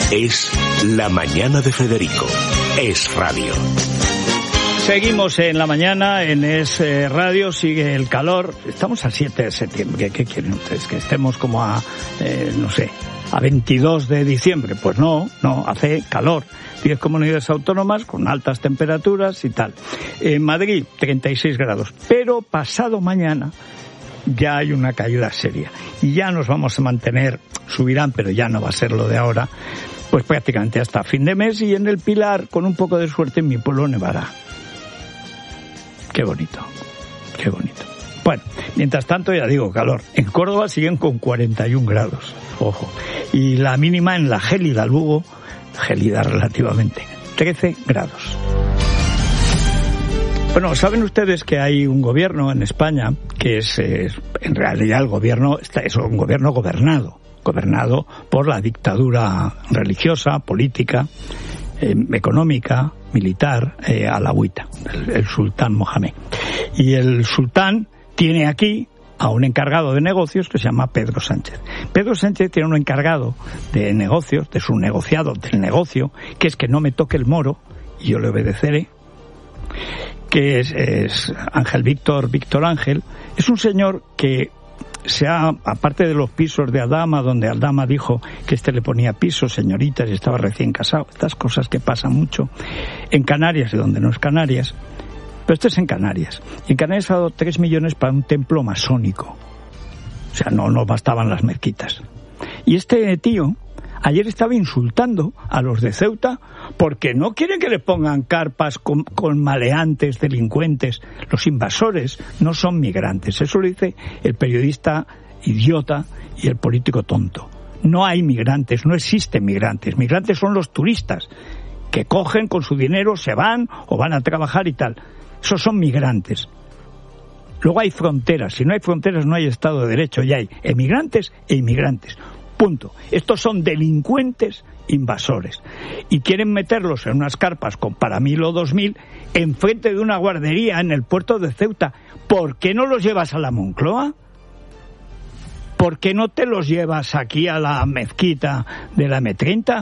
Es La Mañana de Federico. Es Radio. Seguimos en la mañana, en Es Radio, sigue el calor. Estamos a 7 de septiembre. ¿Qué quieren ustedes? ¿Que estemos como a 22 de diciembre? Pues no, hace calor. 10 comunidades autónomas con altas temperaturas y tal. En Madrid, 36 grados. Pero pasado mañana ya hay una caída seria. Y ya nos vamos a mantener, subirán, pero ya no va a ser lo de ahora, pues prácticamente hasta fin de mes. Y en el Pilar, con un poco de suerte, en mi pueblo nevará. Qué bonito, qué bonito. Bueno, mientras tanto, ya digo, calor. En Córdoba siguen con 41 grados, ojo. Y la mínima en la gélida Lugo, gélida relativamente, 13 grados. Bueno, saben ustedes que hay un gobierno en España que es en realidad el gobierno es un gobierno gobernado por la dictadura religiosa, política, económica, militar, alauita, el sultán Mohamed. Y el sultán tiene aquí a un encargado de negocios que se llama Pedro Sánchez. Pedro Sánchez tiene un encargado de negocios, de su negociado del negocio, que es que no me toque el moro y yo le obedeceré, que es Víctor Ángel. Es un señor que aparte de los pisos de Aldama, donde Aldama dijo que le ponía pisos, señoritas, y estaba recién casado, estas cosas que pasan mucho en Canarias y donde no es Canarias, pero esto es en Canarias. Y en Canarias ha dado 3 millones para un templo masónico. O sea, no bastaban las mezquitas. Y este tío ayer estaba insultando a los de Ceuta porque no quieren que le pongan carpas con maleantes, delincuentes. Los invasores no son migrantes. Eso lo dice el periodista idiota y el político tonto. No hay migrantes, no existen migrantes. Migrantes son los turistas que cogen con su dinero, se van o van a trabajar y tal. Esos son migrantes. Luego hay fronteras. Si no hay fronteras no hay Estado de Derecho. Y hay emigrantes e inmigrantes. Punto. Estos son delincuentes invasores. Y quieren meterlos en unas carpas con para 1.000 o 2.000 enfrente de una guardería en el puerto de Ceuta. ¿Por qué no los llevas a la Moncloa? ¿Por qué no te los llevas aquí a la mezquita de la M30?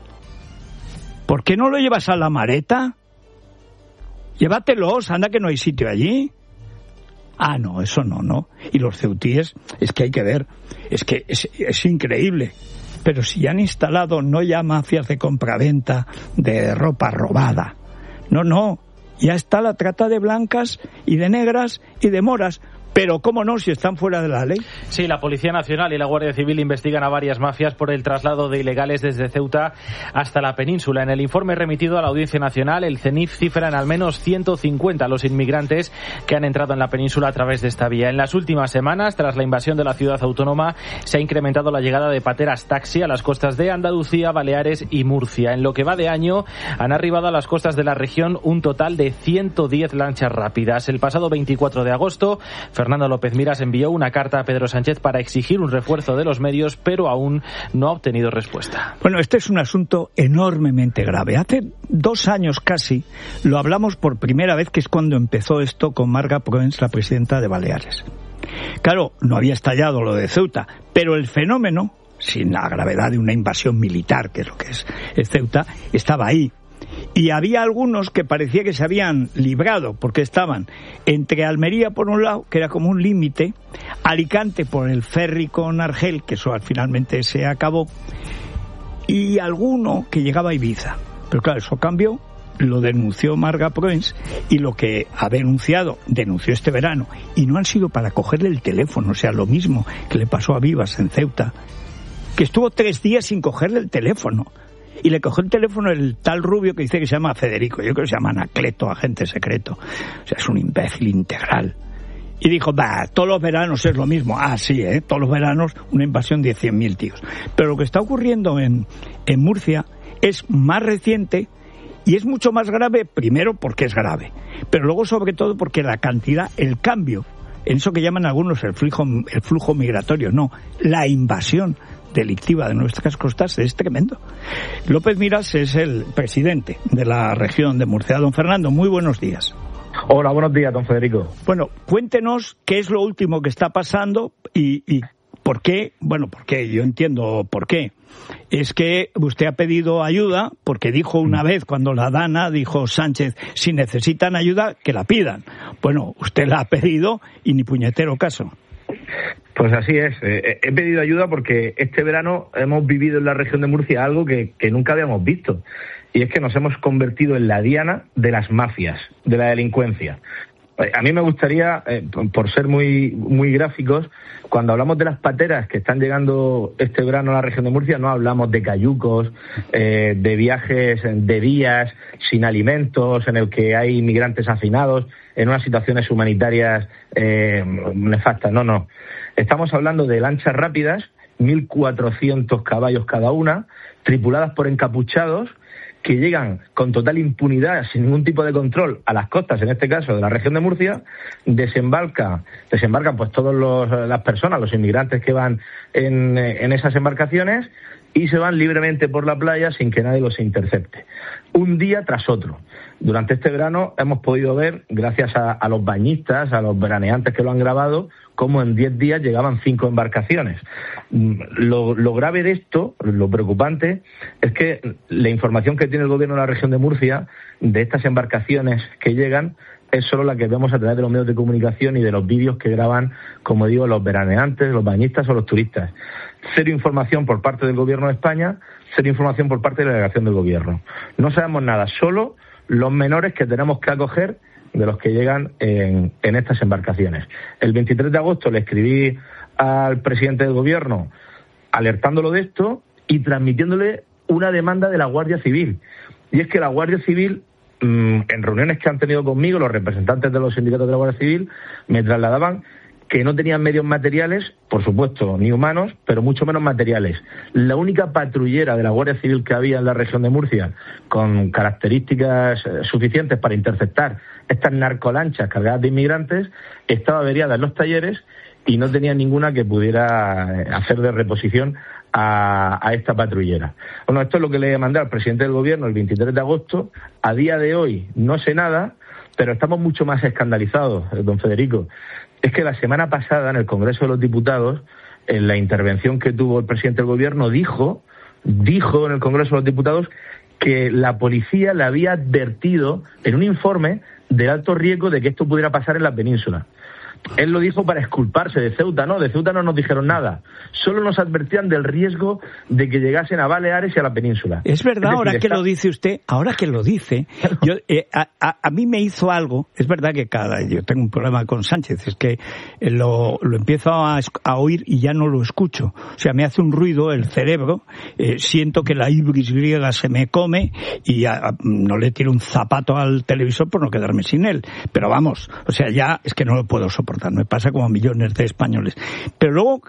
¿Por qué no lo llevas a la Mareta? Llévatelos, anda que no hay sitio allí. Ah, no, eso no. Y los ceutíes, es que hay que ver, es que es increíble. Pero si han instalado no ya mafias de compraventa de ropa robada. No, ya está la trata de blancas y de negras y de moras. Pero cómo no, si están fuera de la ley. Sí, la Policía Nacional y la Guardia Civil investigan a varias mafias por el traslado de ilegales desde Ceuta hasta la península. En el informe remitido a la Audiencia Nacional, el CENIF cifra en al menos 150 los inmigrantes que han entrado en la península a través de esta vía. En las últimas semanas, tras la invasión de la ciudad autónoma, se ha incrementado la llegada de pateras taxi a las costas de Andalucía, Baleares y Murcia. En lo que va de año, han arribado a las costas de la región un total de 110 lanchas rápidas. El pasado 24 de agosto, Fernando López Miras envió una carta a Pedro Sánchez para exigir un refuerzo de los medios, pero aún no ha obtenido respuesta. Bueno, este es un asunto enormemente grave. Hace 2 años casi lo hablamos por primera vez, que es cuando empezó esto con Marga Proens, la presidenta de Baleares. Claro, no había estallado lo de Ceuta, pero el fenómeno, sin la gravedad de una invasión militar, que es lo que es Ceuta, estaba ahí. Y había algunos que parecía que se habían librado, porque estaban entre Almería por un lado, que era como un límite, Alicante por el ferry con Argel, que eso finalmente se acabó, y alguno que llegaba a Ibiza. Pero claro, eso cambió, lo denunció Marga Proens, y lo que ha denunció este verano, y no han sido para cogerle el teléfono, o sea, lo mismo que le pasó a Vivas en Ceuta, que estuvo 3 días sin cogerle el teléfono. Y le cogió el teléfono el tal rubio que dice que se llama Federico. Yo creo que se llama Anacleto, agente secreto. O sea, es un imbécil integral. Y dijo, todos los veranos es lo mismo. Ah, sí, todos los veranos una invasión de 100.000 tíos. Pero lo que está ocurriendo en Murcia es más reciente y es mucho más grave, primero porque es grave. Pero luego, sobre todo, porque la cantidad, el cambio, en eso que llaman algunos el flujo migratorio, no, la invasión delictiva de nuestras costas es tremendo. López Miras es el presidente de la región de Murcia. Don Fernando, muy buenos días. Hola, buenos días, don Federico. Bueno, cuéntenos qué es lo último que está pasando y por qué. Bueno, por qué, yo entiendo por qué. es que usted ha pedido ayuda, porque dijo una vez cuando la Dana, dijo Sánchez, si necesitan ayuda, que la pidan. Bueno, usted la ha pedido y ni puñetero caso. Pues así es. He pedido ayuda porque este verano hemos vivido en la región de Murcia algo que nunca habíamos visto. Y es que nos hemos convertido en la diana de las mafias, de la delincuencia. A mí me gustaría, por ser muy gráficos, cuando hablamos de las pateras que están llegando este verano a la región de Murcia, no hablamos de cayucos, de viajes de días sin alimentos, en el que hay inmigrantes hacinados, en unas situaciones humanitarias nefastas. No. Estamos hablando de lanchas rápidas, 1.400 caballos cada una, tripuladas por encapuchados, que llegan con total impunidad, sin ningún tipo de control, a las costas, en este caso de la región de Murcia, desembarcan pues todas las personas, los inmigrantes que van en esas embarcaciones, y se van libremente por la playa sin que nadie los intercepte. Un día tras otro. Durante este verano hemos podido ver, gracias a los bañistas, a los veraneantes que lo han grabado, cómo en 10 días llegaban 5 embarcaciones. Lo grave de esto, lo preocupante, es que la información que tiene el gobierno de la región de Murcia de estas embarcaciones que llegan es solo la que vemos a través de los medios de comunicación y de los vídeos que graban, como digo, los veraneantes, los bañistas o los turistas. Cero información por parte del gobierno de España, cero información por parte de la delegación del gobierno. No sabemos nada, solo los menores que tenemos que acoger de los que llegan en estas embarcaciones. El 23 de agosto le escribí al presidente del gobierno alertándolo de esto y transmitiéndole una demanda de la Guardia Civil. Y es que la Guardia Civil, en reuniones que han tenido conmigo, los representantes de los sindicatos de la Guardia Civil me trasladaban que no tenían medios materiales, por supuesto, ni humanos, pero mucho menos materiales. La única patrullera de la Guardia Civil que había en la región de Murcia, con características suficientes para interceptar estas narcolanchas cargadas de inmigrantes, estaba averiada en los talleres y no tenía ninguna que pudiera hacer de reposición a esta patrullera. Bueno, esto es lo que le mandé al presidente del gobierno el 23 de agosto. A día de hoy no sé nada, pero estamos mucho más escandalizados, don Federico. Es que la semana pasada, en el Congreso de los Diputados, en la intervención que tuvo el presidente del gobierno, dijo en el Congreso de los Diputados que la policía le había advertido en un informe del alto riesgo de que esto pudiera pasar en la península. Él lo dijo para exculparse de Ceuta, ¿no? De Ceuta no nos dijeron nada. Solo nos advertían del riesgo de que llegasen a Baleares y a la península. Es verdad, es decir, ahora que lo dice usted, yo, a mí me hizo algo. Es verdad que yo tengo un problema con Sánchez, es que lo empiezo a oír y ya no lo escucho. O sea, me hace un ruido el cerebro, siento que la ibris griega se me come y no le tiro un zapato al televisor por no quedarme sin él. Pero vamos, o sea, ya es que no lo puedo soportar. Me pasa como a millones de españoles. Pero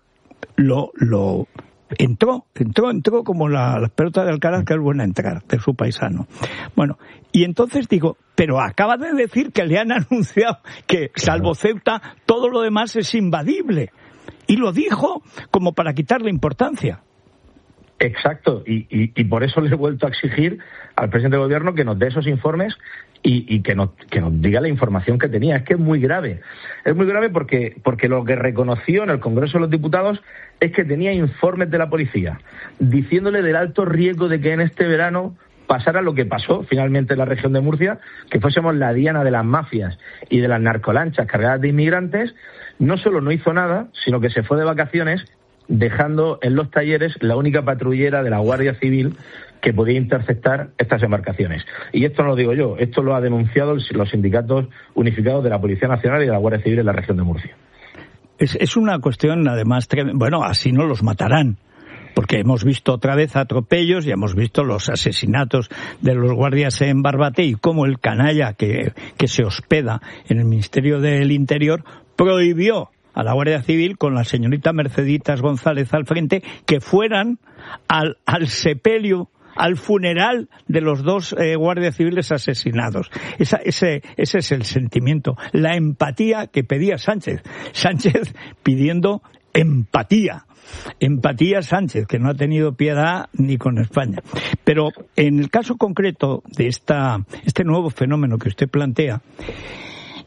luego entró como la pelota de Alcaraz, que es buena entrar, de su paisano. Bueno, y entonces digo, pero acaba de decir que le han anunciado que, salvo Ceuta, todo lo demás es invadible. Y lo dijo como para quitarle importancia. Exacto, y por eso le he vuelto a exigir al presidente del gobierno que nos dé esos informes y que nos diga la información que tenía. Es que es muy grave. Es muy grave porque lo que reconoció en el Congreso de los Diputados es que tenía informes de la policía diciéndole del alto riesgo de que en este verano pasara lo que pasó finalmente en la región de Murcia, que fuésemos la diana de las mafias y de las narcolanchas cargadas de inmigrantes. No solo no hizo nada, sino que se fue de vacaciones, dejando en los talleres la única patrullera de la Guardia Civil que podía interceptar estas embarcaciones. Y esto no lo digo yo, esto lo ha denunciado los sindicatos unificados de la Policía Nacional y de la Guardia Civil en la región de Murcia. Es una cuestión, además, bueno, así no los matarán, porque hemos visto otra vez atropellos y hemos visto los asesinatos de los guardias en Barbate y cómo el canalla que se hospeda en el Ministerio del Interior prohibió a la Guardia Civil, con la señorita Merceditas González al frente, que fueran al sepelio, al funeral de los 2 guardias civiles asesinados. Ese es el sentimiento, la empatía que pedía Sánchez. Sánchez pidiendo empatía. Empatía Sánchez, que no ha tenido piedad ni con España. Pero en el caso concreto de este nuevo fenómeno que usted plantea,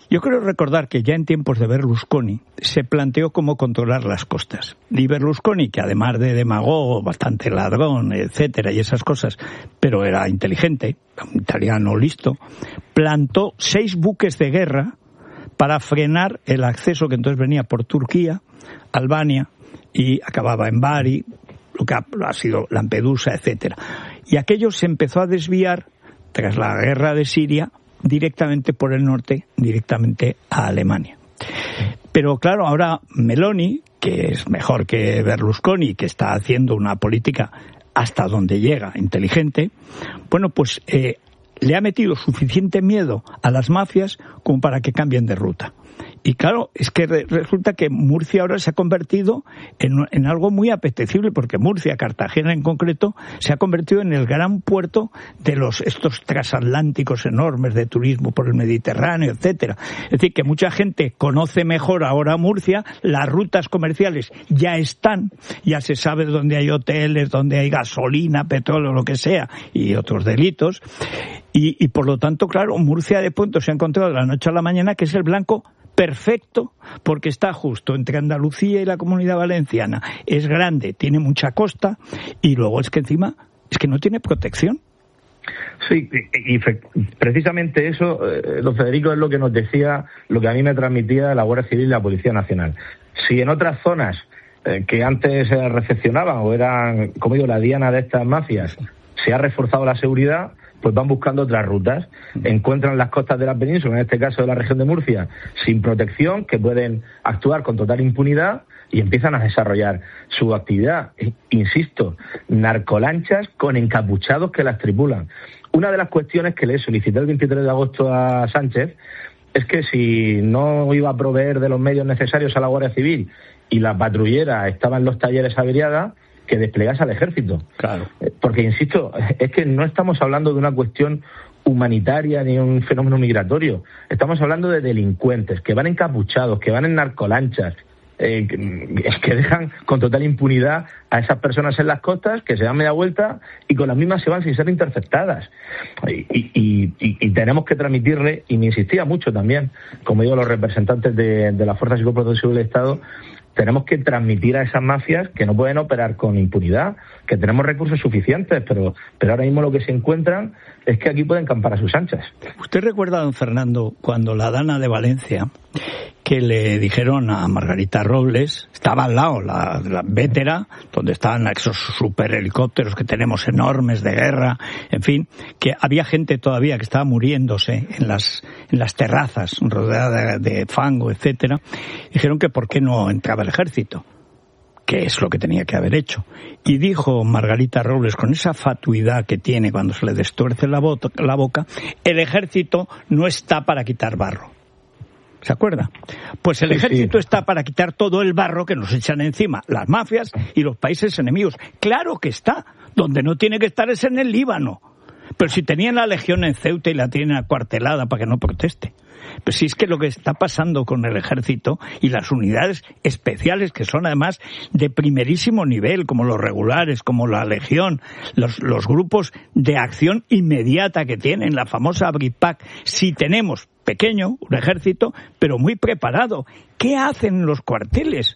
Yo creo recordar que ya en tiempos de Berlusconi se planteó cómo controlar las costas. Y Berlusconi, que además de demagogo, bastante ladrón, etcétera, y esas cosas, pero era inteligente, un italiano listo, plantó 6 buques de guerra para frenar el acceso que entonces venía por Turquía, Albania, y acababa en Bari, lo que ha sido Lampedusa, etcétera. Y aquello se empezó a desviar, tras la guerra de Siria, directamente por el norte, directamente a Alemania. Pero claro, ahora Meloni, que es mejor que Berlusconi, que está haciendo una política hasta donde llega, inteligente, bueno, pues le ha metido suficiente miedo a las mafias como para que cambien de ruta. Y claro, es que resulta que Murcia ahora se ha convertido en algo muy apetecible, porque Murcia, Cartagena en concreto, se ha convertido en el gran puerto de estos transatlánticos enormes de turismo por el Mediterráneo, etcétera. Es decir, que mucha gente conoce mejor ahora Murcia, las rutas comerciales ya están, ya se sabe dónde hay hoteles, dónde hay gasolina, petróleo, lo que sea, y otros delitos. Y por lo tanto, claro, Murcia de pronto se ha encontrado de la noche a la mañana que es el blanco perfecto, porque está justo entre Andalucía y la Comunidad Valenciana. Es grande, tiene mucha costa, y luego es que encima es que no tiene protección. Sí, y precisamente eso, don Federico, es lo que nos decía, lo que a mí me transmitía la Guardia Civil y la Policía Nacional. Si en otras zonas que antes se recepcionaban o eran, como digo, la diana de estas mafias, se ha reforzado la seguridad, pues van buscando otras rutas, encuentran las costas de la península, en este caso de la región de Murcia, sin protección, que pueden actuar con total impunidad y empiezan a desarrollar su actividad. Insisto, narcolanchas con encapuchados que las tripulan. Una de las cuestiones que le solicité el 23 de agosto a Sánchez es que si no iba a proveer de los medios necesarios a la Guardia Civil y la patrullera estaba en los talleres averiada, que desplegase al ejército. Claro. Porque, insisto, es que no estamos hablando de una cuestión humanitaria ni un fenómeno migratorio. Estamos hablando de delincuentes que van encapuchados, que van en narcolanchas, que dejan con total impunidad a esas personas en las costas, que se dan media vuelta y con las mismas se van sin ser interceptadas. Y tenemos que transmitirle, y me insistía mucho también, como digo, los representantes de las Fuerzas y Cuerpos de Seguridad del Estado, tenemos que transmitir a esas mafias que no pueden operar con impunidad, que tenemos recursos suficientes, pero ahora mismo lo que se encuentran es que aquí pueden campar a sus anchas. ¿Usted recuerda, don Fernando, cuando la Dana de Valencia, que le dijeron a Margarita Robles, estaba al lado la Vétera, donde estaban esos super helicópteros que tenemos enormes de guerra, en fin, que había gente todavía que estaba muriéndose en las terrazas, rodeada de fango, etcétera? Dijeron que por qué no entraba el ejército, que es lo que tenía que haber hecho. Y dijo Margarita Robles, con esa fatuidad que tiene cuando se le destuerce la boca, el ejército no está para quitar barro. ¿Se acuerda? Pues el ejército está para quitar todo el barro que nos echan encima las mafias y los países enemigos. Claro que está. Donde no tiene que estar es en el Líbano. Pero si tenían la legión en Ceuta y la tienen acuartelada para que no proteste. Pues sí, es que lo que está pasando con el ejército y las unidades especiales, que son además de primerísimo nivel, como los regulares, como la legión, los grupos de acción inmediata que tienen, la famosa Bripac, si tenemos pequeño, un ejército, pero muy preparado. ¿Qué hacen en los cuarteles?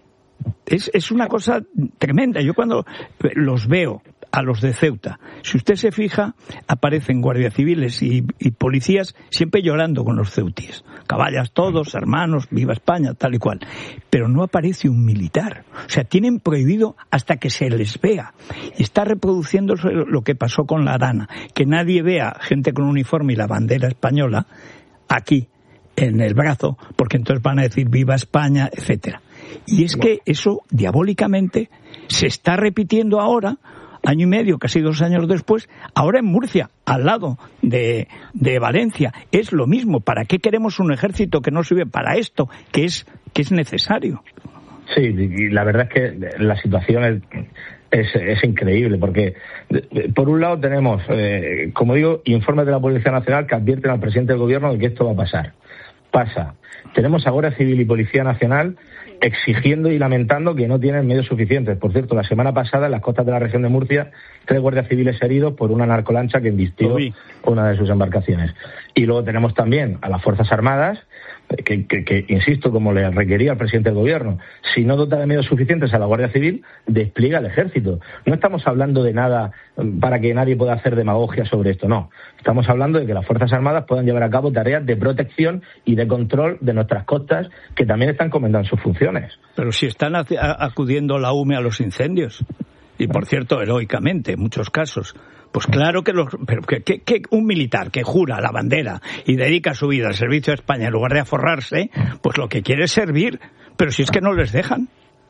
Es una cosa tremenda. Yo cuando los veo a los de Ceuta, si usted se fija, aparecen guardias civiles y policías siempre llorando con los ceutíes. Caballas todos, hermanos, viva España, tal y cual. Pero no aparece un militar. O sea, tienen prohibido hasta que se les vea. Y está reproduciendo lo que pasó con la Dana. Que nadie vea gente con uniforme y la bandera española aquí, en el brazo, porque entonces van a decir viva España, etcétera. Y es que eso, diabólicamente, se está repitiendo ahora, año y medio, casi 2 años después, ahora en Murcia, al lado de Valencia. Es lo mismo. ¿Para qué queremos un ejército que no sirve para esto, que es necesario? Sí, y la verdad es que la situación es increíble, porque por un lado tenemos, como digo, informes de la Policía Nacional que advierten al presidente del gobierno de que esto va a pasar. Pasa. Tenemos a Guardia Civil y Policía Nacional exigiendo y lamentando que no tienen medios suficientes. Por cierto, la semana pasada en las costas de la región de Murcia, 3 guardias civiles heridos por una narcolancha que embistió una de sus embarcaciones. Y luego tenemos también a las Fuerzas Armadas, que insisto, como le requería el presidente del gobierno, si no dota de medios suficientes a la Guardia Civil, despliega el ejército. No estamos hablando de nada para que nadie pueda hacer demagogia sobre esto, no. Estamos hablando de que las Fuerzas Armadas puedan llevar a cabo tareas de protección y de control de nuestras costas, que también están encomendando sus funciones. Pero si están acudiendo la UME a los incendios, y por cierto, heroicamente, en muchos casos. Pues claro que un militar que jura la bandera y dedica su vida al servicio de España en lugar de aforrarse, pues lo que quiere es servir, pero si es que no les dejan.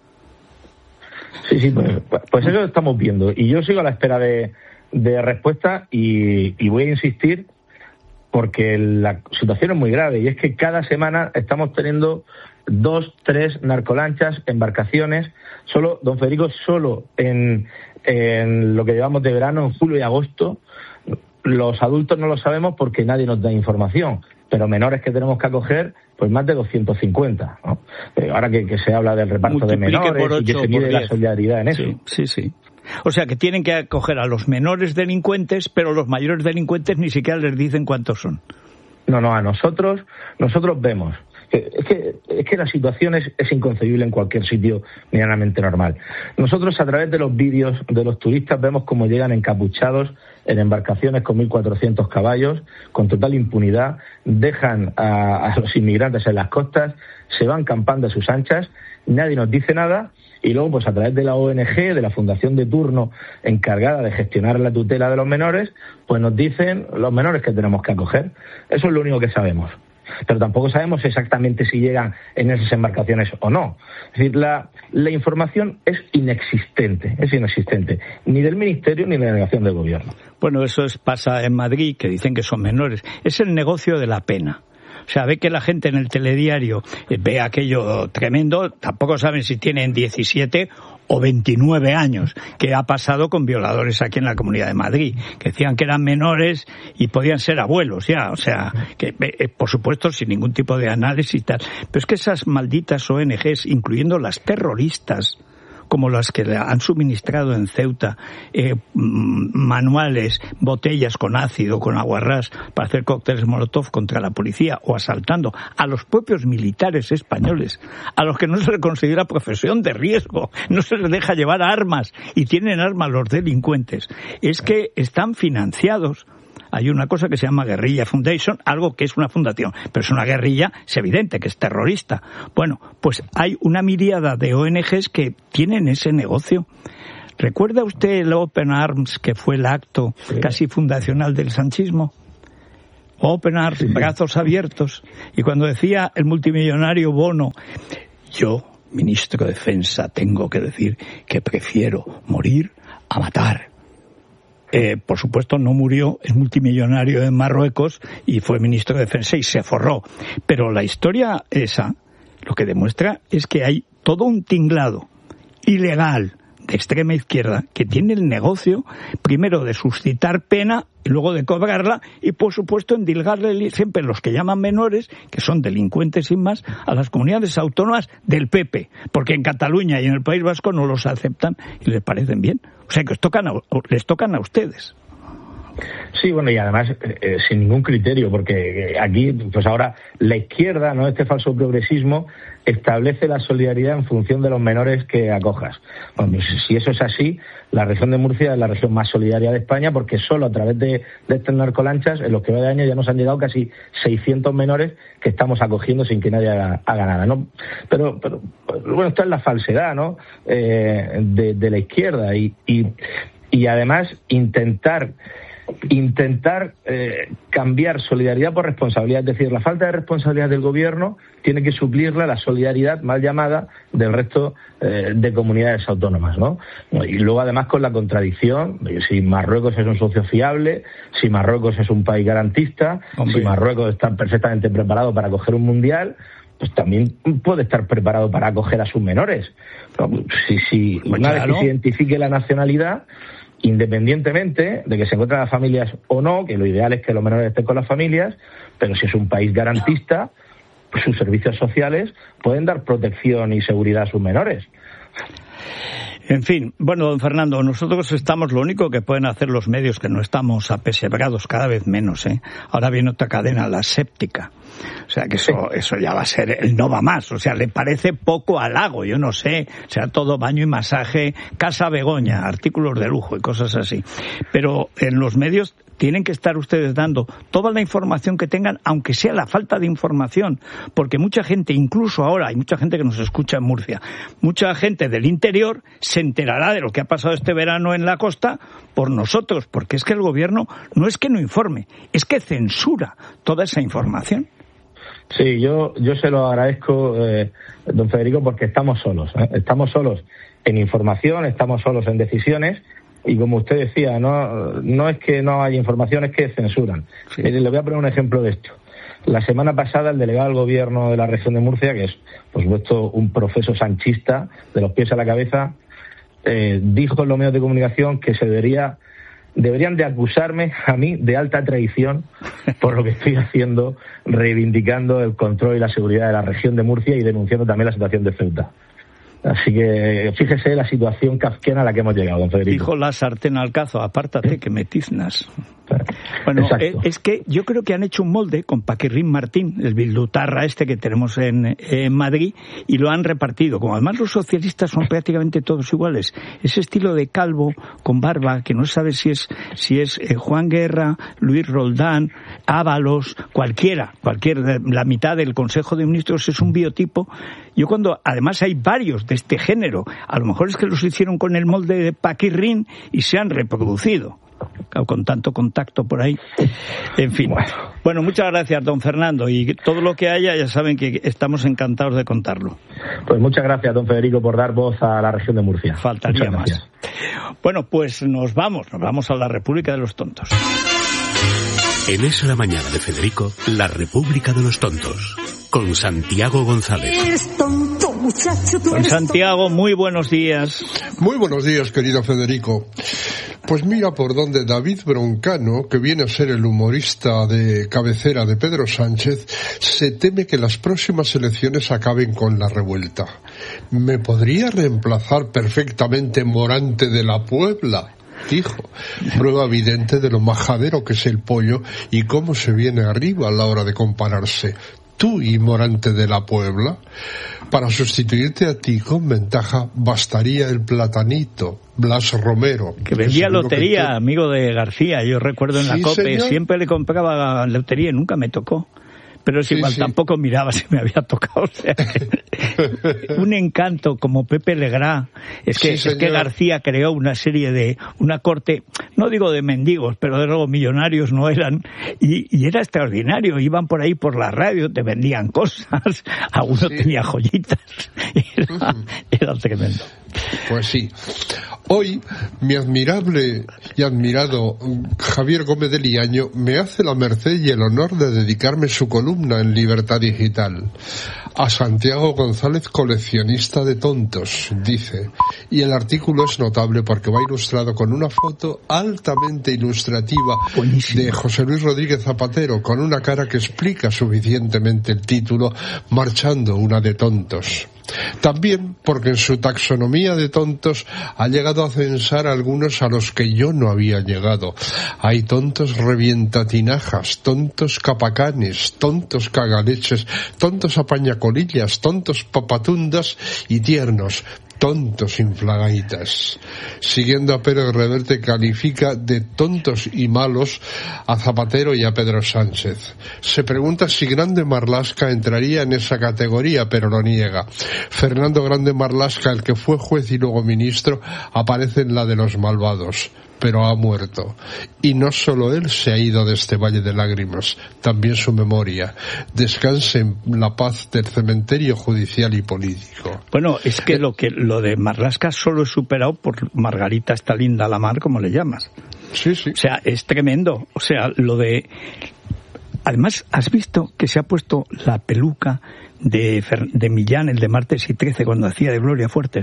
Sí, pues eso estamos viendo. Y yo sigo a la espera de respuesta y voy a insistir porque la situación es muy grave y es que cada semana estamos teniendo 2, 3 narcolanchas, embarcaciones, solo, don Federico, solo en lo que llevamos de verano, en julio y agosto. Los adultos no lo sabemos porque nadie nos da información, pero menores que tenemos que acoger, pues más de 250, ¿no? Ahora que se habla del reparto de menores y que se mide la solidaridad en eso. Sí. O sea, que tienen que acoger a los menores delincuentes, pero los mayores delincuentes ni siquiera les dicen cuántos son. No, a nosotros vemos. Es que la situación es inconcebible en cualquier sitio medianamente normal. Nosotros, a través de los vídeos de los turistas, vemos cómo llegan encapuchados en embarcaciones con 1.400 caballos, con total impunidad, dejan a los inmigrantes en las costas, se van campando a sus anchas, nadie nos dice nada, y luego, pues a través de la ONG, de la fundación de turno encargada de gestionar la tutela de los menores, pues nos dicen los menores que tenemos que acoger. Eso es lo único que sabemos. Pero tampoco sabemos exactamente si llegan en esas embarcaciones o no. Es decir, la información es inexistente, ni del Ministerio ni de la delegación del Gobierno. Bueno, eso pasa en Madrid, que dicen que son menores. Es el negocio de la pena. O sea, ve que la gente en el telediario ve aquello tremendo, tampoco saben si tienen 17 o 29 años, que ha pasado con violadores aquí en la Comunidad de Madrid, que decían que eran menores y podían ser abuelos ya, o sea, que por supuesto sin ningún tipo de análisis y tal. Pero es que esas malditas ONGs, incluyendo las terroristas, como las que le han suministrado en Ceuta manuales, botellas con ácido, con aguarrás, para hacer cócteles molotov contra la policía o asaltando a los propios militares españoles, a los que no se les considera profesión de riesgo, no se les deja llevar armas y tienen armas los delincuentes. Es que están financiados. Hay una cosa que se llama Guerrilla Foundation, algo que es una fundación, pero es una guerrilla, es evidente que es terrorista. Bueno, pues hay una miríada de ONGs que tienen ese negocio. ¿Recuerda usted el Open Arms, que fue el acto casi fundacional del sanchismo? Open Arms, brazos abiertos. Y cuando decía el multimillonario Bono, yo, ministro de Defensa, tengo que decir que prefiero morir a matar. Por supuesto, no murió, es multimillonario en Marruecos y fue ministro de Defensa y se forró. Pero la historia esa lo que demuestra es que hay todo un tinglado ilegal de extrema izquierda que tiene el negocio, primero de suscitar pena y luego de cobrarla y, por supuesto, endilgarle siempre los que llaman menores, que son delincuentes sin más, a las comunidades autónomas del PP, porque en Cataluña y en el País Vasco no los aceptan y les parecen bien. O sea que les tocan a ustedes. Sí, bueno, y además sin ningún criterio, porque aquí, pues ahora, la izquierda, ¿no? Este falso progresismo establece la solidaridad en función de los menores que acojas. Bueno, si eso es así, la región de Murcia es la región más solidaria de España, porque solo a través de estas narcolanchas, en los que va de año ya nos han llegado casi 600 menores que estamos acogiendo sin que nadie haga nada, ¿no? Pero bueno, esto es la falsedad, ¿no? De la izquierda y además intentar cambiar solidaridad por responsabilidad, es decir, la falta de responsabilidad del gobierno tiene que suplirla la solidaridad mal llamada del resto de comunidades autónomas, ¿no? Y luego además con la contradicción de si Marruecos es un socio fiable, si Marruecos es un país garantista, si Marruecos está perfectamente preparado para acoger un mundial, pues también puede estar preparado para acoger a sus menores. Si una vez que se identifique la nacionalidad, independientemente de que se encuentren las familias o no, que lo ideal es que los menores estén con las familias, pero si es un país garantista, sus servicios sociales pueden dar protección y seguridad a sus menores. En fin, bueno, don Fernando, nosotros estamos, lo único que pueden hacer los medios, que no estamos apesebrados cada vez menos, Ahora viene otra cadena, la séptica. O sea que eso ya va a ser el no va más. O sea, le parece poco halago, yo no sé, sea todo baño y masaje, Casa Begoña, artículos de lujo y cosas así. Pero en los medios tienen que estar ustedes dando toda la información que tengan, aunque sea la falta de información, porque mucha gente, incluso ahora, hay mucha gente que nos escucha en Murcia, mucha gente del interior se enterará de lo que ha pasado este verano en la costa por nosotros, porque es que el gobierno no es que no informe, es que censura toda esa información. Sí, yo se lo agradezco, don Federico, porque estamos solos. Estamos solos en información, estamos solos en decisiones. Y como usted decía, no es que no haya información, es que censuran. Sí. Le voy a poner un ejemplo de esto. La semana pasada el delegado del gobierno de la región de Murcia, que es por supuesto un profeso sanchista de los pies a la cabeza, dijo en los medios de comunicación que deberían de acusarme a mí de alta traición por lo que estoy haciendo, reivindicando el control y la seguridad de la región de Murcia y denunciando también la situación de Ceuta. Así que fíjese la situación kafkiana a la que hemos llegado, don Federico. Dijo la sartén al cazo, apártate que me tiznas. Bueno, es que yo creo que han hecho un molde con Paquirrín Martín, el bildutarra este que tenemos en Madrid, y lo han repartido. Como además los socialistas son prácticamente todos iguales, ese estilo de calvo con barba, que no sabe si es Juan Guerra, Luis Roldán, Ábalos, la mitad del Consejo de Ministros es un biotipo. Yo además hay varios de este género, a lo mejor es que los hicieron con el molde de Paquirrín y se han reproducido, con tanto contacto por ahí. En fin. Bueno, muchas gracias, don Fernando, y todo lo que haya ya saben que estamos encantados de contarlo. Pues muchas gracias, don Federico, por dar voz a la región de Murcia. Faltaría más. Bueno, pues nos vamos a la República de los Tontos. En Eso la Mañana de Federico, la República de los Tontos, con Santiago González. Eres tonto, muchacho, tú eres Santiago, muy buenos días. Muy buenos días, querido Federico. Pues mira por dónde David Broncano, que viene a ser el humorista de cabecera de Pedro Sánchez, se teme que las próximas elecciones acaben con la revuelta. ¿Me podría reemplazar perfectamente Morante de la Puebla?, dijo, prueba evidente de lo majadero que es el pollo y cómo se viene arriba a la hora de compararse. Tú y Morante de la Puebla, para sustituirte a ti con ventaja bastaría el platanito, Blas Romero. Que vendía lotería, amigo de García, yo recuerdo en la COPE, señor. Siempre le compraba lotería y nunca me tocó. Pero es igual, tampoco miraba si me había tocado. O sea, un encanto como Pepe Legrá. Es que García creó una corte, no digo de mendigos, pero de luego millonarios no eran. Y era extraordinario. Iban por ahí por la radio, te vendían cosas. Alguno tenía joyitas. Era tremendo. Pues sí. Hoy, mi admirable y admirado Javier Gómez de Liaño me hace la merced y el honor de dedicarme su columna en Libertad Digital. A Santiago González, coleccionista de tontos, dice. Y el artículo es notable porque va ilustrado con una foto altamente ilustrativa de José Luis Rodríguez Zapatero, con una cara que explica suficientemente el título, marchando una de tontos. También porque en su taxonomía de tontos ha llegado a censar algunos a los que yo no había llegado. Hay tontos revientatinajas, tontos capacanes, tontos cagaleches, tontos apañacolillas, tontos papatundas y tiernos, tontos inflagaitas. Siguiendo a Pérez Reverte, califica de tontos y malos a Zapatero y a Pedro Sánchez. Se pregunta si Grande Marlaska entraría en esa categoría, pero lo niega. Fernando Grande Marlaska, el que fue juez y luego ministro, aparece en la de los malvados, pero ha muerto. Y no solo él se ha ido de este valle de lágrimas, también su memoria. Descanse en la paz del cementerio judicial y político. Bueno, es que lo de Marlaska solo es superado por Margarita esta linda la mar, como le llamas. Sí. O sea, es tremendo. O sea, lo de... Además, ¿has visto que se ha puesto la peluca de Millán, el de Martes y 13, cuando hacía de Gloria Fuertes?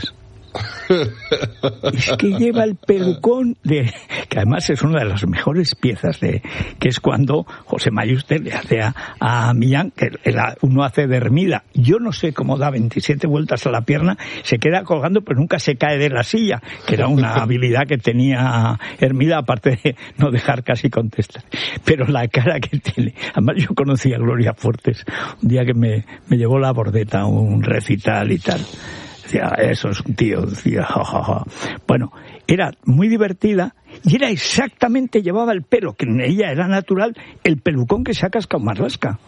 Es que lleva el pelucón que además es una de las mejores piezas que es cuando José Mayuste le hace a Millán, que uno hace de Hermida. Yo no sé cómo da 27 vueltas a la pierna, se queda colgando pero nunca se cae de la silla, que era una habilidad que tenía Hermida, aparte de no dejar casi contestar. Pero la cara que tiene, además yo conocí a Gloria Fuertes un día que me llevó la Bordeta a un recital y tal. Decía, eso es un tío, decía, jajaja. Bueno, era muy divertida y era exactamente, llevaba el pelo, que en ella era natural, el pelucón que se ha cascado Marlaska.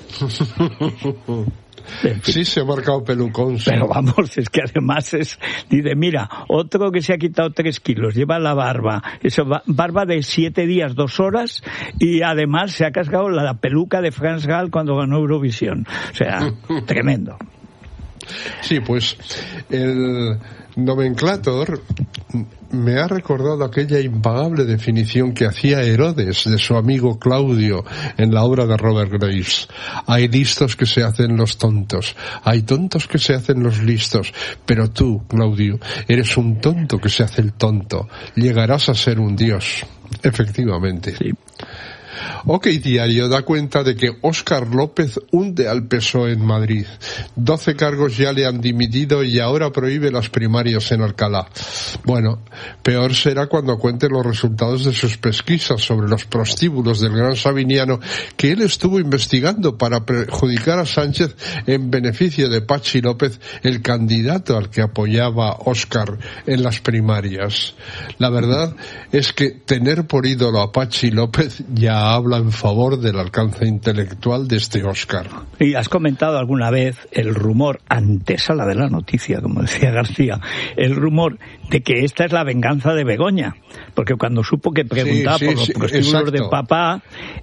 Sí, se ha marcado pelucón. Sí. Pero vamos, es que además dice, mira, otro que se ha quitado 3 kilos, lleva la barba, eso, barba de 7 días, 2 horas, y además se ha cascado la peluca de France Gall cuando ganó Eurovisión. O sea, tremendo. Sí, pues el nomenclator me ha recordado aquella impagable definición que hacía Herodes de su amigo Claudio en la obra de Robert Graves. Hay listos que se hacen los tontos, hay tontos que se hacen los listos, pero tú, Claudio, eres un tonto que se hace el tonto. Llegarás a ser un dios. Efectivamente. Sí. OK Diario da cuenta de que Óscar López hunde al PSOE en Madrid. 12 cargos ya le han dimitido y ahora prohíbe las primarias en Alcalá. Bueno, peor será cuando cuente los resultados de sus pesquisas sobre los prostíbulos del gran sabiniano que él estuvo investigando para perjudicar a Sánchez en beneficio de Pachi López, el candidato al que apoyaba Óscar en las primarias. La verdad es que tener por ídolo a Pachi López ya habla en favor del alcance intelectual de este Óscar. Y has comentado alguna vez el rumor, antesala de la noticia, como decía García, el rumor de que esta es la venganza de Begoña, porque cuando supo que preguntaba por los prostíbulos de papá,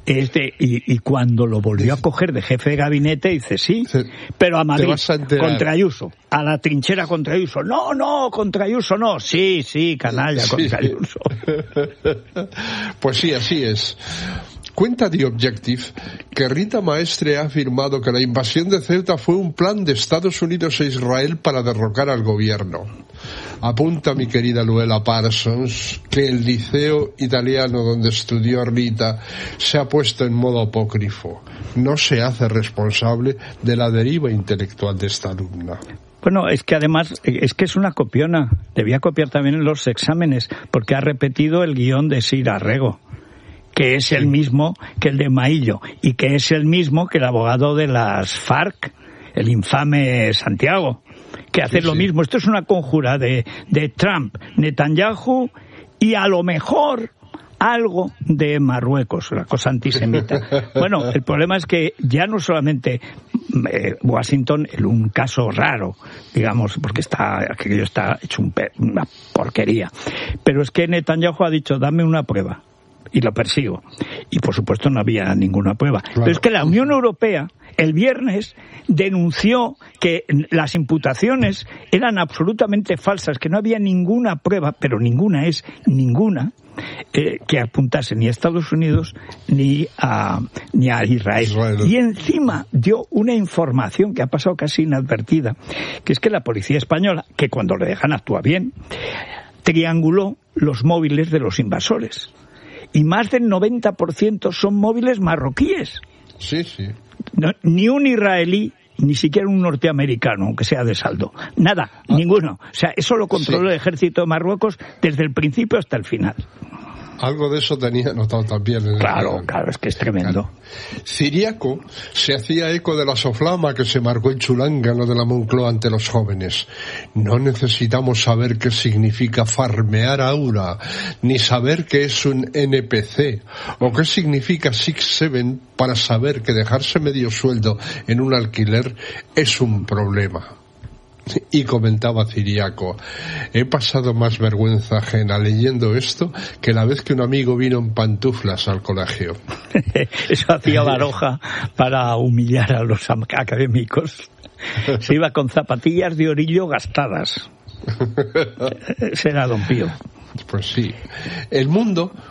y cuando lo volvió a coger de jefe de gabinete, dice sí, pero a Madrid, contra Ayuso, a la trinchera contra Ayuso, no, contra Ayuso no, sí, canalla, contra Ayuso. Pues sí, así es. Cuenta The Objective que Rita Maestre ha afirmado que la invasión de Ceuta fue un plan de Estados Unidos e Israel para derrocar al gobierno. Apunta mi querida Luella Parsons que el liceo italiano donde estudió Rita se ha puesto en modo apócrifo. No se hace responsable de la deriva intelectual de esta alumna. Bueno, es que además, es una copiona. Debía copiar también en los exámenes, porque ha repetido el guión de Sira Rego, que es el mismo que el de Maillo, y que es el mismo que el abogado de las FARC, el infame Santiago, que hace lo mismo. Esto es una conjura de Trump, Netanyahu y a lo mejor algo de Marruecos, una cosa antisemita. Bueno, el problema es que ya no solamente Washington, en un caso raro, digamos, porque aquello está hecho una porquería, pero es que Netanyahu ha dicho, dame una prueba, y lo persigo. Y por supuesto no había ninguna prueba. Claro. Pero es que la Unión Europea el viernes denunció que las imputaciones eran absolutamente falsas, que no había ninguna prueba, pero ninguna, que apuntase ni a Estados Unidos ni a Israel. Y encima dio una información que ha pasado casi inadvertida, que es que la policía española, que cuando le dejan actúa bien, trianguló los móviles de los invasores. Y más del 90% son móviles marroquíes. Sí. No, ni un israelí, ni siquiera un norteamericano, aunque sea de saldo. Nada, ninguno. O sea, eso lo controló el ejército de Marruecos desde el principio hasta el final. Algo de eso tenía notado también. Claro, es que es tremendo. Ciriaco se hacía eco de la soflama que se marcó en Chulángano de la Moncloa ante los jóvenes. No necesitamos saber qué significa farmear aura, ni saber qué es un NPC, o qué significa 6-7 para saber que dejarse medio sueldo en un alquiler es un problema. Y comentaba Ciriaco, he pasado más vergüenza ajena leyendo esto que la vez que un amigo vino en pantuflas al colegio. Eso hacía Baroja para humillar a los académicos. Se iba con zapatillas de orillo gastadas. Ese era Don Pío. Pues sí. El Mundo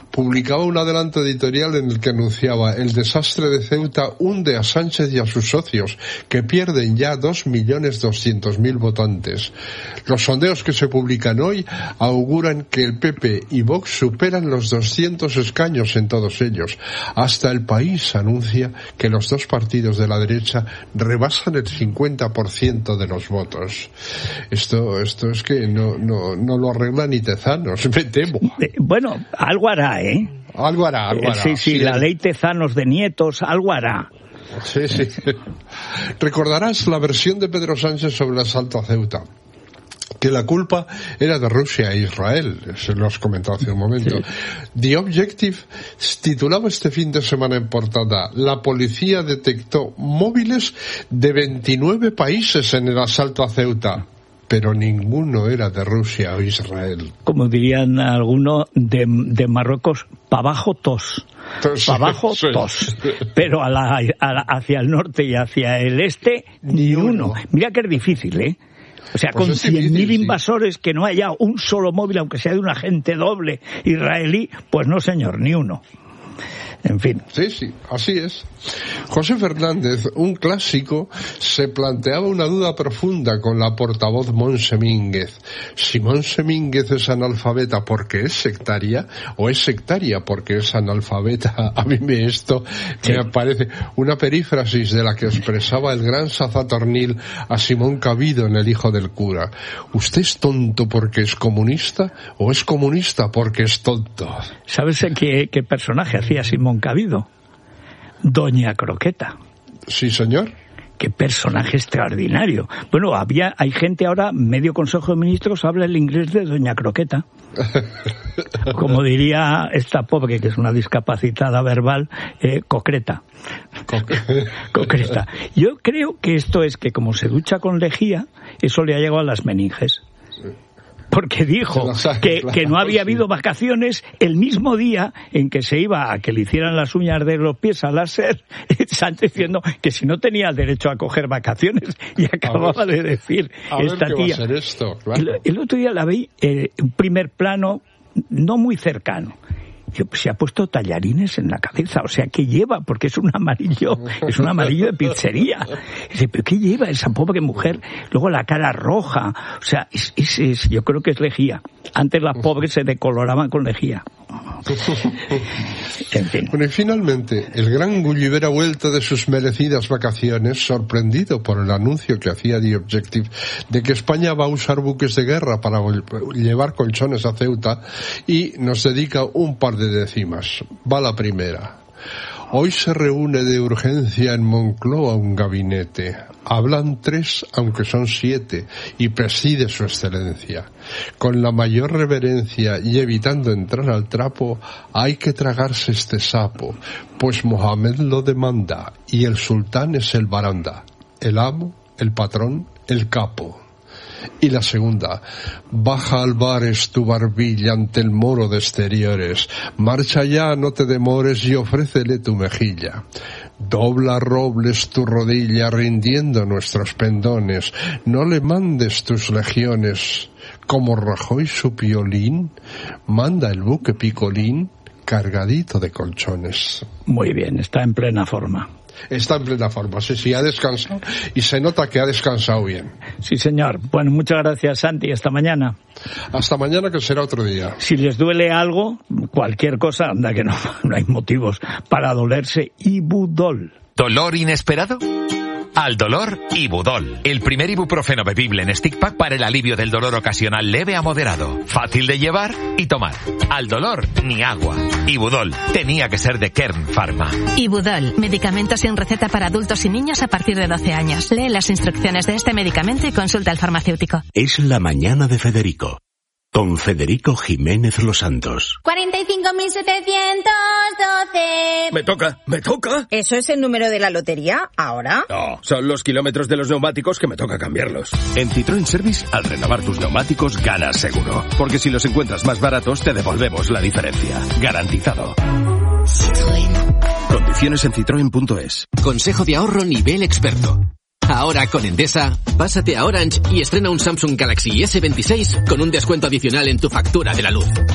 publicaba un adelanto editorial en el que anunciaba: el desastre de Ceuta hunde a Sánchez y a sus socios, que pierden ya 2.200.000 votantes. Los sondeos que se publican hoy auguran que el PP y Vox superan los 200 escaños en todos ellos. Hasta El País anuncia que los dos partidos de la derecha rebasan el 50% de los votos. Esto es que no lo arregla ni Tezanos, me temo. Bueno, algo hará, ¿eh? Algo hará. Sí, la ley Tezanos de Nietos, algo hará. Sí. Recordarás la versión de Pedro Sánchez sobre el asalto a Ceuta, que la culpa era de Rusia e Israel, se lo has comentado hace un momento. Sí. The Objective titulaba este fin de semana en portada: la policía detectó móviles de 29 países en el asalto a Ceuta, pero ninguno era de Rusia o Israel. Como dirían algunos de Marruecos, pa' abajo tos. Para abajo, tos. Pero hacia el norte y hacia el este, ni uno. Mira que es difícil, ¿eh? O sea, pues con 100.000 invasores, que no haya un solo móvil, aunque sea de un agente doble israelí, pues no, señor, ni uno. En fin. Sí, así es. José Fernández, un clásico, se planteaba una duda profunda con la portavoz Montse Mínguez. Si Montse Mínguez es analfabeta porque es sectaria, o es sectaria porque es analfabeta. A mí me parece una perífrasis de la que expresaba el gran sazatornil a Simón Cabido en El hijo del cura. ¿Usted es tonto porque es comunista, o es comunista porque es tonto? ¿Sabes qué personaje hacía Simón Cabido? Doña Croqueta. Sí, señor. Qué personaje extraordinario. Bueno, hay gente ahora, medio Consejo de Ministros habla el inglés de Doña Croqueta. Como diría esta pobre, que es una discapacitada verbal, concreta. Concreta. Yo creo que esto es que, como se ducha con lejía, eso le ha llegado a las meninges. Porque dijo que no había habido vacaciones el mismo día en que se iba a que le hicieran las uñas de los pies a láser, Sánchez diciendo que si no tenía derecho a coger vacaciones, y acababa de decir esta tía. Va a ser esto, claro. El otro día la vi un primer plano no muy cercano. Se ha puesto tallarines en la cabeza, o sea, ¿qué lleva? Porque es un amarillo de pizzería. Dice, ¿pero qué lleva esa pobre mujer? Luego la cara roja, o sea, yo creo que es lejía. Antes las pobres se decoloraban con lejía. En fin. Bueno, y finalmente, el gran Gulliver ha vuelto de sus merecidas vacaciones, sorprendido por el anuncio que hacía The Objective de que España va a usar buques de guerra para llevar colchones a Ceuta, y nos dedica un par de décimas. Va la primera. Hoy se reúne de urgencia en Moncloa un gabinete. Hablan 3, aunque son 7, y preside su excelencia. Con la mayor reverencia y evitando entrar al trapo, hay que tragarse este sapo, pues Mohamed lo demanda, y el sultán es el baranda, el amo, el patrón, el capo. Y la segunda: baja al bares tu barbilla ante el moro de exteriores, marcha ya, no te demores, y ofrécele tu mejilla. Dobla robles tu rodilla rindiendo nuestros pendones, no le mandes tus legiones. Como Rajoy su piolín, manda el buque picolín cargadito de colchones. Muy bien, está en plena forma. Está en plena forma, sí, ha descansado, y se nota que ha descansado bien. Sí, señor. Bueno, muchas gracias, Santi. Hasta mañana. Hasta mañana, que será otro día. Si les duele algo, cualquier cosa, anda que no hay motivos para dolerse. Ibudol. ¿Dolor inesperado? Al dolor, Ibudol. El primer ibuprofeno bebible en stick pack para el alivio del dolor ocasional leve a moderado. Fácil de llevar y tomar. Al dolor, ni agua. Ibudol. Tenía que ser de Kern Pharma. Ibudol. Medicamento sin receta para adultos y niños a partir de 12 años. Lee las instrucciones de este medicamento y consulta al farmacéutico. Es la mañana de Federico. Con Federico Jiménez Los Santos. 45.712. Me toca. ¿Eso es el número de la lotería ahora? No, son los kilómetros de los neumáticos que me toca cambiarlos. En Citroën Service, al renovar tus neumáticos, ganas seguro. Porque si los encuentras más baratos, te devolvemos la diferencia. Garantizado. Citroën. Condiciones en citroen.es. Consejo de ahorro nivel experto. Ahora con Endesa, pásate a Orange y estrena un Samsung Galaxy S26 con un descuento adicional en tu factura de la luz.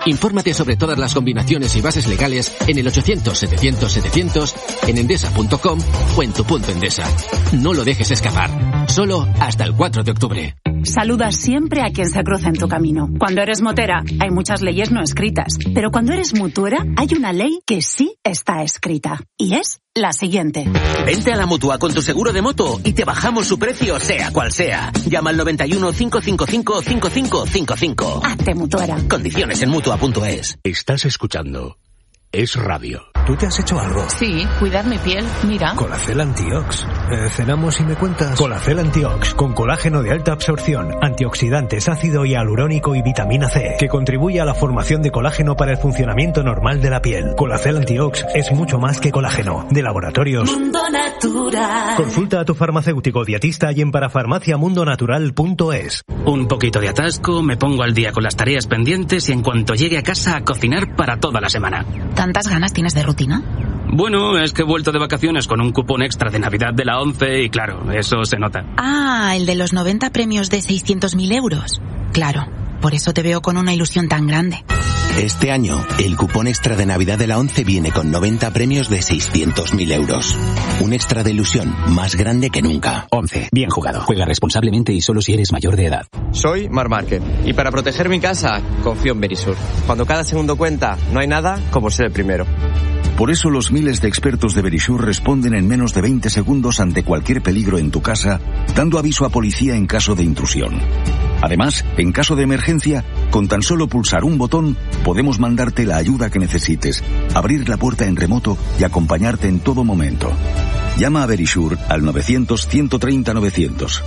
Infórmate sobre todas las combinaciones y bases legales en el 800-700-700, en endesa.com o en tu punto Endesa. No lo dejes escapar. Solo hasta el 4 de octubre. Saluda siempre a quien se cruza en tu camino. Cuando eres motera, hay muchas leyes no escritas. Pero cuando eres mutuera, hay una ley que sí está escrita. Y es la siguiente. Vente a la Mutua con tu seguro de moto y te bajamos su precio, sea cual sea. Llama al 91 555 5555. Hazte mutuera. Condiciones en Mutua.es. Estás escuchando Es Radio. ¿Tú te has hecho algo? Sí, cuidar mi piel. Mira. Colacel Antiox. Cenamos y me cuentas. Colacel Antiox, con colágeno de alta absorción, antioxidantes, ácido hialurónico y vitamina C, que contribuye a la formación de colágeno para el funcionamiento normal de la piel. Colacel Antiox es mucho más que colágeno. De Laboratorios Mundo Natural. Consulta a tu farmacéutico dietista y en parafarmaciamundonatural.es. Un poquito de atasco, me pongo al día con las tareas pendientes y en cuanto llegue a casa a cocinar para toda la semana. ¿Tantas ganas tienes de rutina? Bueno, es que he vuelto de vacaciones con un cupón extra de Navidad de la 11 y claro, eso se nota. Ah, el de los 90 premios de 600.000 euros. Claro, por eso te veo con una ilusión tan grande. Este año, el cupón extra de Navidad de la 11 viene con 90 premios de 600.000 euros. Un extra de ilusión más grande que nunca. 11. Bien jugado. Juega responsablemente y solo si eres mayor de edad. Soy Marc Márquez y para proteger mi casa, confío en Verisur. Cuando cada segundo cuenta, no hay nada como ser el primero. Por eso los miles de expertos de Verisur responden en menos de 20 segundos ante cualquier peligro en tu casa, dando aviso a policía en caso de intrusión. Además, en caso de emergencia, con tan solo pulsar un botón, podemos mandarte la ayuda que necesites, abrir la puerta en remoto y acompañarte en todo momento. Llama a Verisur al 900-130-900.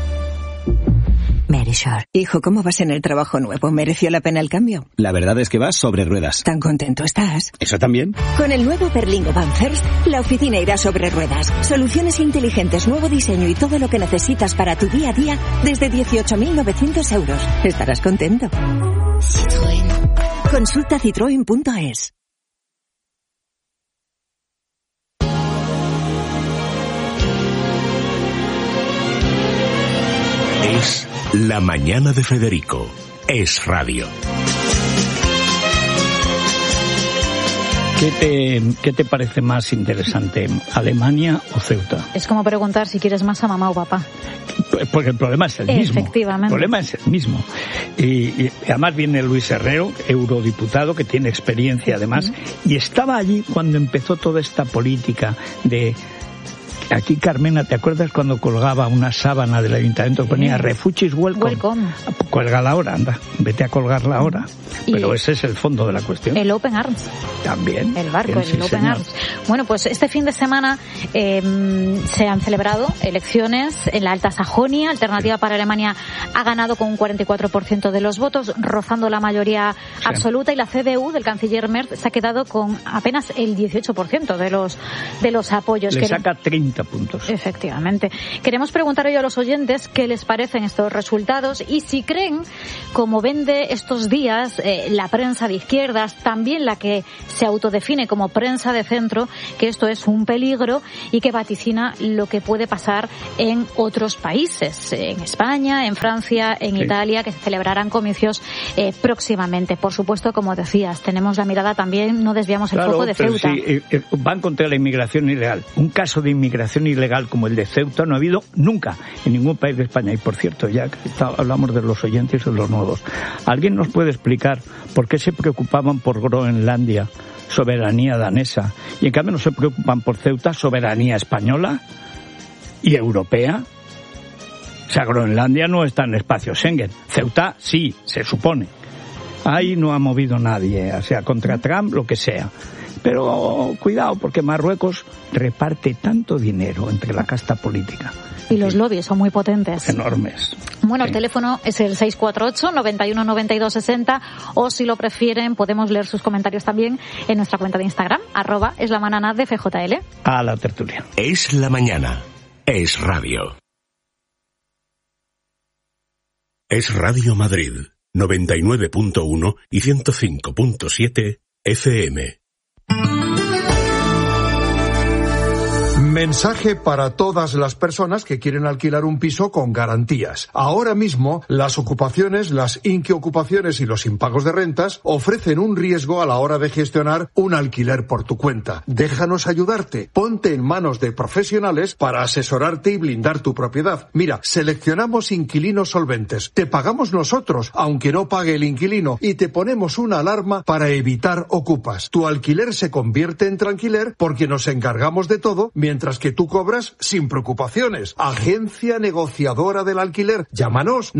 Verisur. Hijo, ¿cómo vas en el trabajo nuevo? ¿Mereció la pena el cambio? La verdad es que vas sobre ruedas. ¿Tan contento estás? ¿Eso también? Con el nuevo Berlingo Van First, la oficina irá sobre ruedas. Soluciones inteligentes, nuevo diseño y todo lo que necesitas para tu día a día desde 18.900 euros. Estarás contento. Citroën. Consulta citroen.es. Es La Mañana de Federico. Es Radio. ¿Qué te parece más interesante, Alemania o Ceuta? Es como preguntar si quieres más a mamá o papá. Porque el problema es el mismo. Efectivamente. El problema es el mismo. Y además viene Luis Herrero, eurodiputado, que tiene experiencia además, y estaba allí cuando empezó toda esta política de... Aquí, Carmena, ¿te acuerdas cuando colgaba una sábana del ayuntamiento que ponía Refugees Welcome? Cuélgala ahora, anda, vete a colgarla ahora. Pero ese es el fondo de la cuestión. El Open Arms. También. El barco, el Open Arms. Bueno, pues este fin de semana se han celebrado elecciones en la Alta Sajonia. Alternativa para Alemania ha ganado con un 44% de los votos, rozando la mayoría absoluta, y la CDU del canciller Merz se ha quedado con apenas el 18% de los apoyos. Le saca 30 puntos. Efectivamente. Queremos preguntar hoy a los oyentes qué les parecen estos resultados y si creen, como vende estos días la prensa de izquierdas, también la que se autodefine como prensa de centro, que esto es un peligro y que vaticina lo que puede pasar en otros países, en España, en Francia, en Italia, que se celebrarán comicios próximamente. Por supuesto, como decías, tenemos la mirada también, no desviamos el foco de Ceuta. Sí, van contra la inmigración ilegal. Un caso de inmigración ilegal como el de Ceuta no ha habido nunca en ningún país de España. Y por cierto, ya que hablamos de los oyentes y de los nuevos, ¿alguien nos puede explicar por qué se preocupaban por Groenlandia, soberanía danesa, y en cambio no se preocupan por Ceuta, soberanía española y europea? O sea, Groenlandia no está en el espacio Schengen. Ceuta sí, se supone. Ahí no ha movido nadie, o sea, contra Trump, lo que sea. Pero cuidado, porque Marruecos reparte tanto dinero entre la casta política. Y los lobbies son muy potentes. Enormes. Bueno, el teléfono es el 648-91-92-60, o si lo prefieren podemos leer sus comentarios también en nuestra cuenta de Instagram, @eslamanana de FJL. A la tertulia. Es la mañana. Es Radio. Es Radio Madrid, 99.1 y 105.7 FM. Mensaje para todas las personas que quieren alquilar un piso con garantías. Ahora mismo, las ocupaciones, las inquiocupaciones y los impagos de rentas ofrecen un riesgo a la hora de gestionar un alquiler por tu cuenta. Déjanos ayudarte. Ponte en manos de profesionales para asesorarte y blindar tu propiedad. Mira, seleccionamos inquilinos solventes. Te pagamos nosotros, aunque no pague el inquilino, y te ponemos una alarma para evitar ocupas. Tu alquiler se convierte en tranquiler porque nos encargamos de todo, mientras que tú cobras sin preocupaciones. Agencia negociadora del alquiler. Llámanos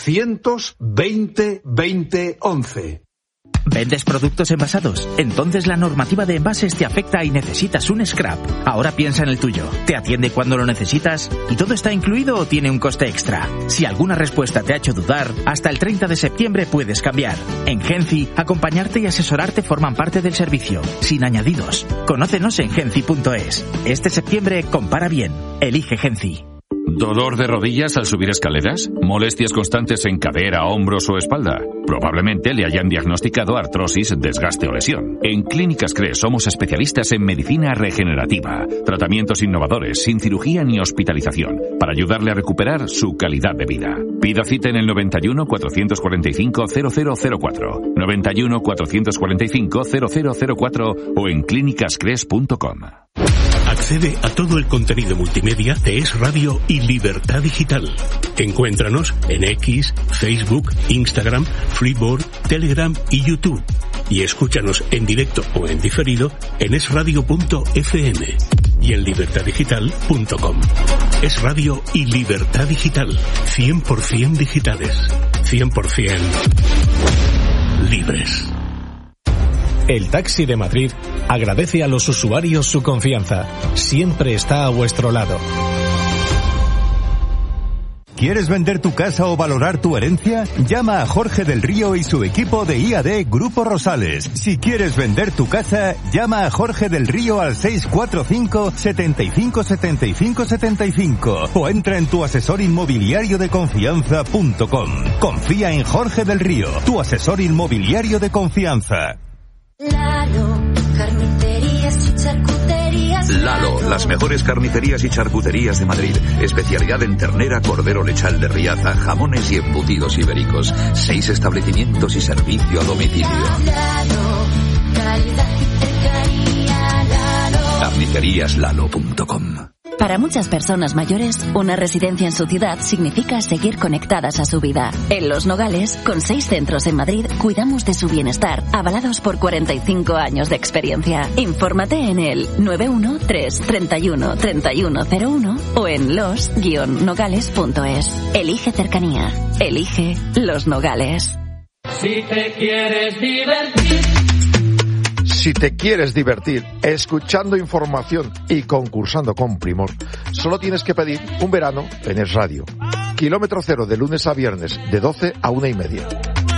920 20 11. ¿Vendes productos envasados? Entonces la normativa de envases te afecta y necesitas un scrap. Ahora piensa en el tuyo. ¿Te atiende cuando lo necesitas? ¿Y todo está incluido o tiene un coste extra? Si alguna respuesta te ha hecho dudar, hasta el 30 de septiembre puedes cambiar. En Genci, acompañarte y asesorarte forman parte del servicio, sin añadidos. Conócenos en genci.es. Este septiembre compara bien. Elige Genci. ¿Dolor de rodillas al subir escaleras? ¿Molestias constantes en cadera, hombros o espalda? Probablemente le hayan diagnosticado artrosis, desgaste o lesión. En Clínicas CRES somos especialistas en medicina regenerativa, tratamientos innovadores, sin cirugía ni hospitalización, para ayudarle a recuperar su calidad de vida. Pida cita en el 91 445 0004, 91 445 0004 o en clínicascres.com. Accede a todo el contenido multimedia de Es Radio y Libertad Digital. Encuéntranos en X, Facebook, Instagram, Freeboard, Telegram y YouTube. Y escúchanos en directo o en diferido en esradio.fm y en libertaddigital.com. Es Radio y Libertad Digital. 100% digitales. 100% libres. El Taxi de Madrid agradece a los usuarios su confianza. Siempre está a vuestro lado. ¿Quieres vender tu casa o valorar tu herencia? Llama a Jorge del Río y su equipo de IAD Grupo Rosales. Si quieres vender tu casa, llama a Jorge del Río al 645 75 75 75 o entra en tuasesorinmobiliariodeconfianza.com. Confía en Jorge del Río, tu asesor inmobiliario de confianza. Lalo, carnicerías y charcuterías. Lalo, las mejores carnicerías y charcuterías de Madrid. Especialidad en ternera, cordero lechal de Riaza, jamones y embutidos ibéricos. 6 establecimientos y servicio a domicilio. Lalo, calidad y cercanía. Lalo. Carniceríaslalo.com. Para muchas personas mayores, una residencia en su ciudad significa seguir conectadas a su vida. En Los Nogales, con 6 centros en Madrid, cuidamos de su bienestar, avalados por 45 años de experiencia. Infórmate en el 913 31 3101 o en los-nogales.es. Elige cercanía. Elige Los Nogales. Si te quieres divertir. Si te quieres divertir escuchando información y concursando con primor, solo tienes que pedir un verano en Es Radio. Kilómetro cero de lunes a viernes, de 12 a 1:30.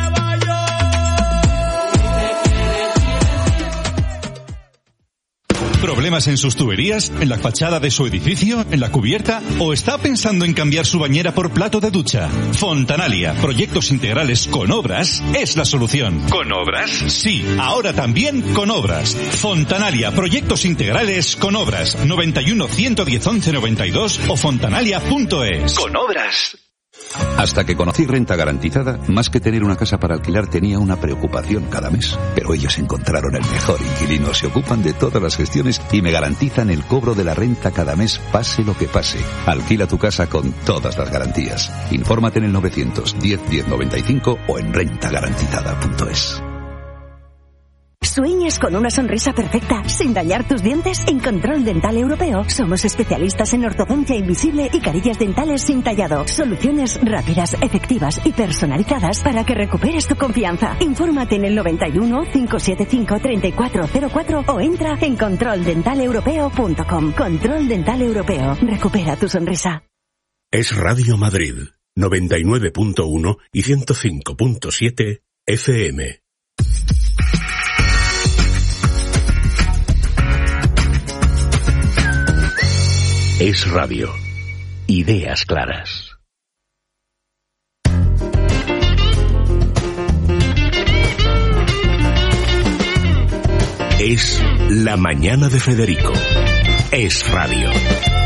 ¿Problemas en sus tuberías? ¿En la fachada de su edificio? ¿En la cubierta? ¿O está pensando en cambiar su bañera por plato de ducha? Fontanalia, proyectos integrales con obras, es la solución. ¿Con obras? Sí, ahora también con obras. Fontanalia, proyectos integrales con obras. 91 110 11 92 o fontanalia.es. ¡Con obras! Hasta que conocí Renta Garantizada, más que tener una casa para alquilar tenía una preocupación cada mes. Pero ellos encontraron el mejor inquilino, se ocupan de todas las gestiones y me garantizan el cobro de la renta cada mes, pase lo que pase. Alquila tu casa con todas las garantías. Infórmate en el 910 1095 o en rentagarantizada.es. ¿Sueñas con una sonrisa perfecta sin dañar tus dientes? En Control Dental Europeo somos especialistas en ortodoncia invisible y carillas dentales sin tallado. Soluciones rápidas, efectivas y personalizadas para que recuperes tu confianza. Infórmate en el 91 575 3404 o entra en controldentaleuropeo.com. Control Dental Europeo. Recupera tu sonrisa. Es Radio Madrid, 99.1 y 105.7 FM. Es Radio. Ideas claras. Es La Mañana de Federico. es radio.